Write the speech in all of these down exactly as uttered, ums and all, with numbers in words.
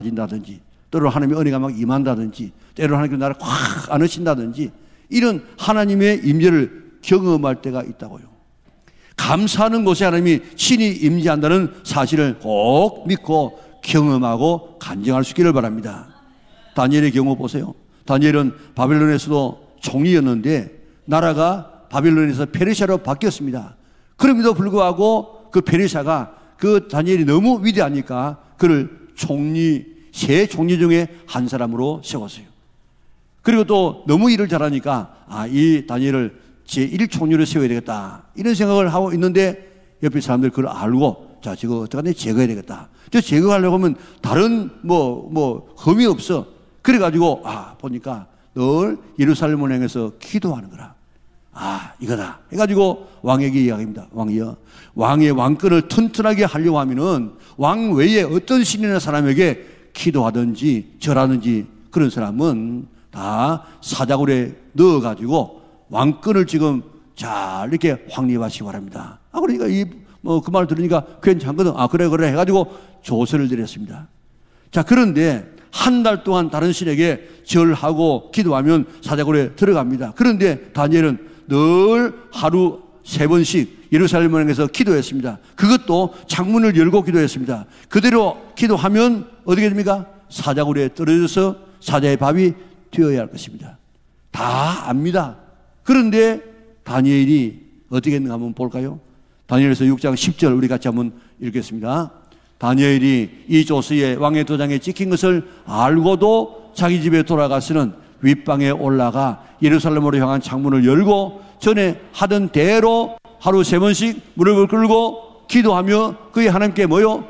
진다든지, 때로는 하나님의 은혜가 막 임한다든지, 때로는 하나님께서 나를 확 안으신다든지, 이런 하나님의 임재를 경험할 때가 있다고요. 감사하는 곳에 하나님이 친히 임재한다는 사실을 꼭 믿고 경험하고 간증할 수 있기를 바랍니다. 다니엘의 경우 보세요. 다니엘은 바벨론에서도 총리였는데 나라가 바벨론에서 페르시아로 바뀌었습니다. 그럼에도 불구하고 그 페르시아가 그 다니엘이 너무 위대하니까 그를 총리, 세 총리 중에 한 사람으로 세웠어요. 그리고 또 너무 일을 잘하니까 아, 이 다니엘을 제일 총리로 세워야 되겠다, 이런 생각을 하고 있는데 옆에 사람들이 그걸 알고, 자, 저거 어떡하냐, 제거해야 되겠다. 저 제거하려고 하면 다른 뭐, 뭐, 흠이 없어. 그래가지고, 아, 보니까 늘 예루살렘을 향해서 기도하는 거라. 아, 이거다. 해가지고 왕에게 이야기합니다. 왕이여, 왕의 왕권을 튼튼하게 하려고 하면은 왕 외에 어떤 신이나 사람에게 기도하든지 절하든지 그런 사람은 다 사자굴에 넣어가지고 왕권을 지금 잘 이렇게 확립하시기 바랍니다. 아, 그러니까 이, 뭐, 그 말 들으니까 괜찮거든. 아, 그래, 그래. 해가지고 조서를 드렸습니다. 자, 그런데 한 달 동안 다른 신에게 절하고 기도하면 사자굴에 들어갑니다. 그런데 다니엘은 늘 하루 세 번씩 예루살렘을 향해서 기도했습니다. 그것도 창문을 열고 기도했습니다. 그대로 기도하면 어떻게 됩니까? 사자굴에 떨어져서 사자의 밥이 되어야 할 것입니다. 다 압니다. 그런데 다니엘이 어떻게 했는가 한번 볼까요? 다니엘서 육 장 십 절 우리 같이 한번 읽겠습니다. 다니엘이 이 조서에 왕의 도장에 찍힌 것을 알고도 자기 집에 돌아가서는 윗방에 올라가 예루살렘으로 향한 창문을 열고 전에 하던 대로 하루 세 번씩 무릎을 꿇고 기도하며 그의 하나님께 뭐요?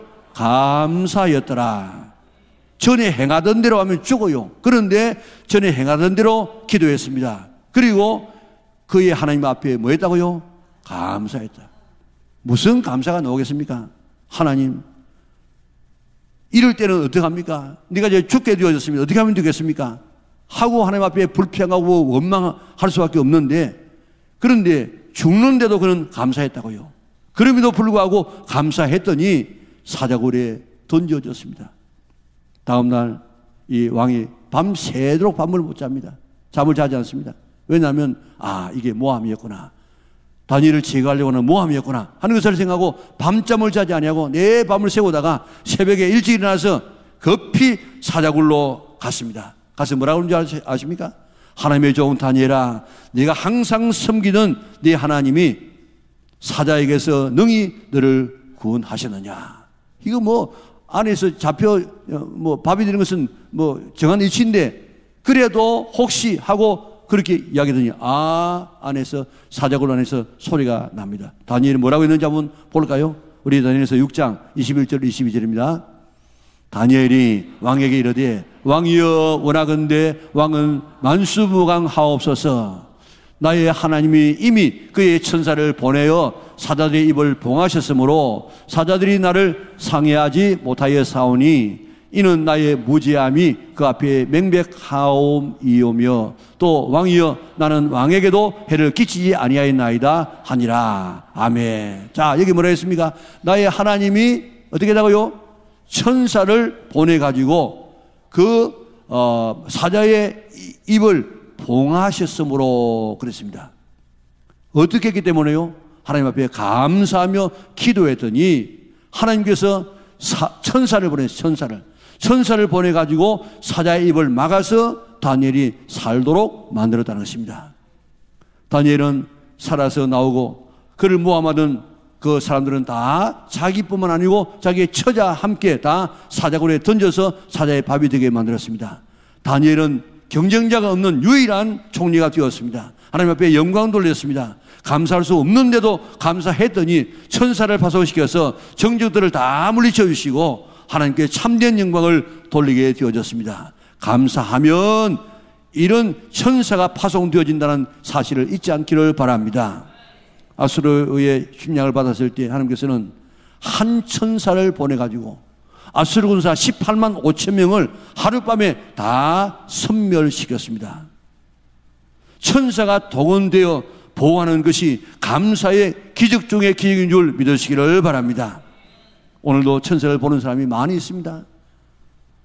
감사하였더라. 전에 행하던 대로 하면 죽어요. 그런데 전에 행하던 대로 기도했습니다. 그리고 그의 하나님 앞에 뭐 했다고요? 감사했다. 무슨 감사가 나오겠습니까? 하나님, 이럴 때는 어떻게 합니까? 네가 이제 죽게 되어졌습니다. 어떻게 하면 되겠습니까? 하고 하나님 앞에 불평하고 원망할 수밖에 없는데, 그런데 죽는데도 그는 감사했다고요. 그럼에도 불구하고 감사했더니 사자굴에 던져졌습니다. 다음날 이 왕이 밤새도록 밤을 못 잡니다. 잠을 자지 않습니다. 왜냐하면 아, 이게 모함이었구나, 다니엘을 제거하려고 하는 모함이었구나 하는 것을 생각하고 밤잠을 자지 아니하고 내 밤을 새우다가 새벽에 일찍 일어나서 급히 사자굴로 갔습니다. 가서 뭐라고 하는 줄 아십니까? 하나님의 종은 다니엘아, 네가 항상 섬기는 네 하나님이 사자에게서 능히 너를 구원하셨느냐. 이거 뭐 안에서 잡혀 뭐 밥이 되는 것은 뭐 정한 이치인데, 그래도 혹시 하고 그렇게 이야기하더니 아, 안에서 사자굴 안에서 소리가 납니다. 다니엘이 뭐라고 했는지 한번 볼까요? 우리 다니엘서 육 장 이십일 절 이십이 절입니다. 다니엘이 왕에게 이르되 왕이여 원하건대 왕은 만수무강하옵소서. 나의 하나님이 이미 그의 천사를 보내어 사자들의 입을 봉하셨으므로 사자들이 나를 상해하지 못하여 사오니 이는 나의 무지함이 그 앞에 명백하옵이오며 또 왕이여 나는 왕에게도 해를 끼치지 아니하였나이다 하니라. 아멘. 자, 여기 뭐라 했습니까? 나의 하나님이 어떻게 하다고요? 천사를 보내가지고 그 어, 사자의 입을 봉하셨으므로 그랬습니다. 어떻게 했기 때문에요? 하나님 앞에 감사하며 기도했더니 하나님께서 사, 천사를 보냈어요. 천사를 천사를 보내가지고 사자의 입을 막아서 다니엘이 살도록 만들었다는 것입니다. 다니엘은 살아서 나오고 그를 모함하던 그 사람들은 다 자기뿐만 아니고 자기의 처자 함께 다 사자굴에 던져서 사자의 밥이 되게 만들었습니다. 다니엘은 경쟁자가 없는 유일한 총리가 되었습니다. 하나님 앞에 영광 돌렸습니다. 감사할 수 없는데도 감사했더니 천사를 파송시켜서 정적들을 다 물리쳐 주시고 하나님께 참된 영광을 돌리게 되어졌습니다. 감사하면 이런 천사가 파송되어진다는 사실을 잊지 않기를 바랍니다. 아수르의 침략을 받았을 때 하나님께서는 한 천사를 보내가지고 아수르 군사 십팔만 오천 명을 하룻밤에 다 섬멸시켰습니다. 천사가 동원되어 보호하는 것이 감사의 기적 중의 기적인 줄 믿으시기를 바랍니다. 오늘도 천사를 보는 사람이 많이 있습니다.